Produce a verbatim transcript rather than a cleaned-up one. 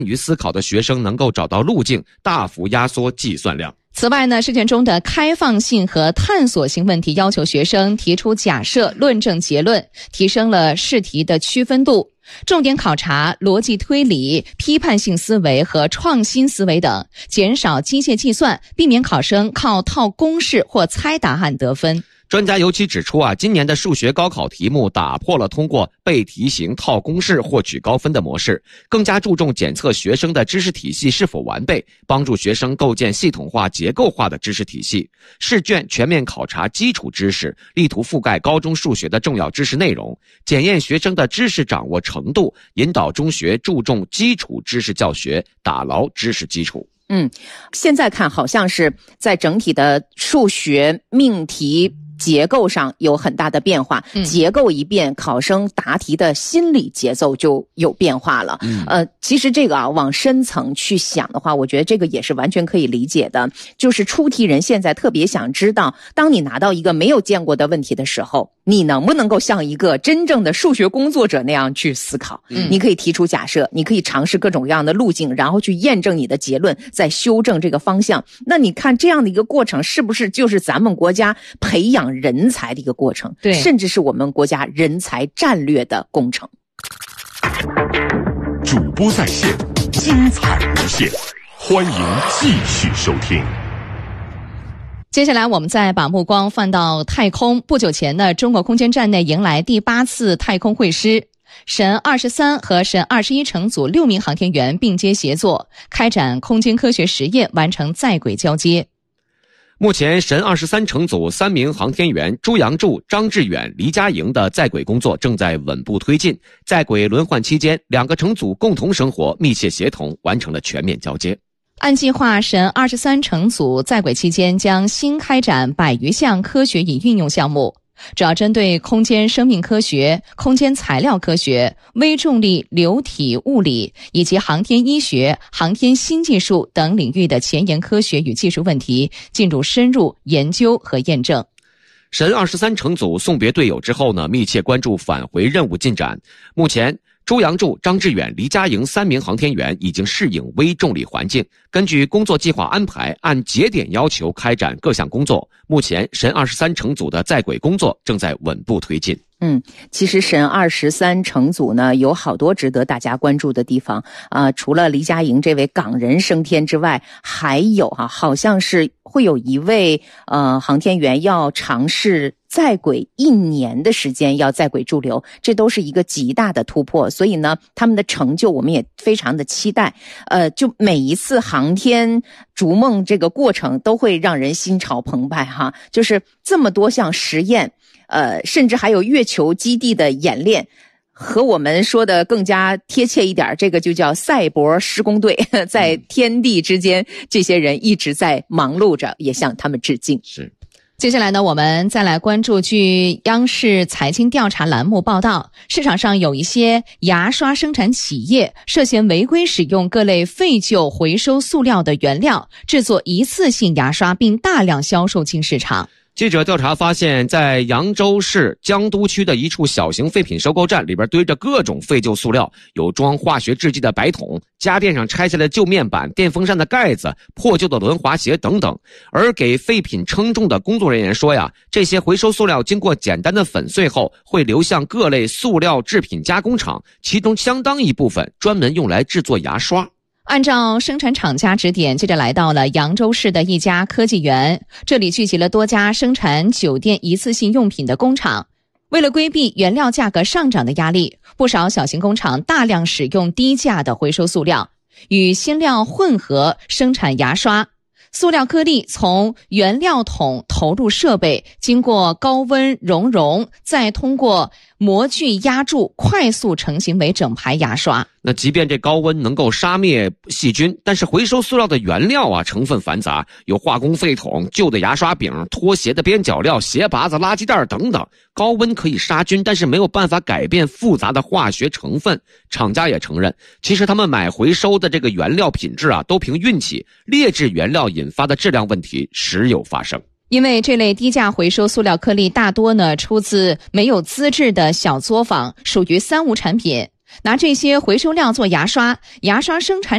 于思考的学生能够找到路径，大幅压缩计算量。 此外呢，试卷中的开放性和探索性问题要求学生提出假设、论证结论，提升了试题的区分度。重点考察逻辑推理、批判性思维和创新思维等，减少机械计算，避免考生靠套公式或猜答案得分。 专家尤其指出啊，今年的数学高考题目打破了通过背题型套公式获取高分的模式，更加注重检测学生的知识体系是否完备，帮助学生构建系统化、结构化的知识体系。试卷全面考察基础知识，力图覆盖高中数学的重要知识内容，检验学生的知识掌握程度，引导中学注重基础知识教学，打牢知识基础。 嗯，现在看好像是在整体的数学命题结构上有很大的变化， 嗯、 结构一变，考生答题的心理节奏就有变化了。嗯、呃，其实这个啊，往深层去想的话，我觉得这个也是完全可以理解的。就是出题人现在特别想知道，当你拿到一个没有见过的问题的时候，你能不能够像一个真正的数学工作者那样去思考？嗯、你可以提出假设，你可以尝试各种各样的路径，然后去验证你的结论，再修正这个方向。那你看这样的一个过程，是不是就是咱们国家培养人才的一个过程？ 对， 甚至是我们国家人才战略的工程。 主播在线，精彩无限，欢迎继续收听。 接下来我们再把目光放到太空。不久前呢，中国空间站内迎来第八次太空会师，神二十三和神二十一乘组六名航天员并肩协作，开展空间科学实验，完成在轨交接。 目前神二十三乘组三名航天员朱杨柱、张志远、黎佳莹的在轨工作正在稳步推进，在轨轮换期间，两个乘组共同生活，密切协同，完成了全面交接。 按计划，神二十三乘组在轨期间将新开展百余项科学与运用项目，主要针对空间生命科学、空间材料科学、微重力流体物理以及航天医学、航天新技术等领域的前沿科学与技术问题进入深入研究和验证。 神二十三乘组送别队友之后呢，密切关注返回任务进展。目前朱杨柱、张志远、黎佳莹三名航天员已经适应微重力环境，根据工作计划安排，按节点要求开展各项工作。目前神二十三乘组的在轨工作正在稳步推进。 嗯，其实神二十三乘组呢有好多值得大家关注的地方啊、呃，除了黎佳莹这位港人升天之外，还有哈、啊，好像是会有一位呃航天员要尝试在轨一年的时间，要在轨驻留，这都是一个极大的突破。所以呢，他们的成就我们也非常的期待。呃，就每一次航天逐梦这个过程都会让人心潮澎湃哈，就是这么多项实验。呃，甚至还有月球基地的演练，和我们说的更加贴切一点，这个就叫赛博施工队，在天地之间，这些人一直在忙碌着，也向他们致敬。 是。 接下来呢，我们再来关注据央视财经调查栏目报道，市场上有一些牙刷生产企业涉嫌违规使用各类废旧回收塑料的原料，制作一次性牙刷，并大量销售进市场。 记者调查发现，在扬州市江都区的一处小型废品收购站里边，堆着各种废旧塑料，有装化学制剂的白桶，家电上拆下来的旧面板，电风扇的盖子，破旧的轮滑鞋等等。而给废品称重的工作人员说呀，这些回收塑料经过简单的粉碎后，会流向各类塑料制品加工厂，其中相当一部分专门用来制作牙刷。 按照生产厂家指点，接着来到了扬州市的一家科技园，这里聚集了多家生产酒店一次性用品的工厂。为了规避原料价格上涨的压力，不少小型工厂大量使用低价的回收塑料，与新料混合生产牙刷。塑料颗粒从原料桶投入设备，经过高温熔融，再通过模具压铸，快速成型为整排牙刷。 那即便这高温能够杀灭细菌，但是回收塑料的原料啊成分繁杂，有化工废桶、旧的牙刷柄、拖鞋的边角料、鞋拔子、垃圾袋等等。高温可以杀菌，但是没有办法改变复杂的化学成分。厂家也承认，其实他们买回收的这个原料品质啊都凭运气，劣质原料引发的质量问题时有发生。 因为这类低价回收塑料颗粒大多呢出自没有资质的小作坊，属于三无产品。拿这些回收料做牙刷，牙刷生产